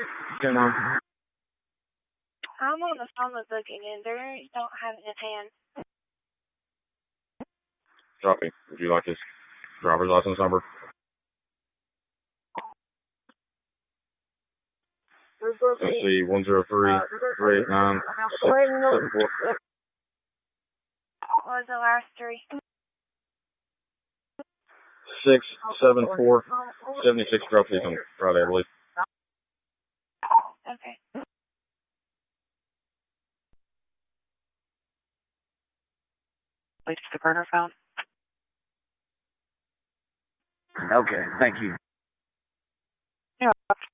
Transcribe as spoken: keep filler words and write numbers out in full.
ten nine. I'm on the phone with booking and they don't have it in hand. Copy. Would you like his driver's license number? Let's see, one zero three, three eight nine, seven four. What was the last three? Six, seven, four, seventy-six trophies on Friday, I believe. Okay. Wait for the burner phone. Okay, thank you. Yeah.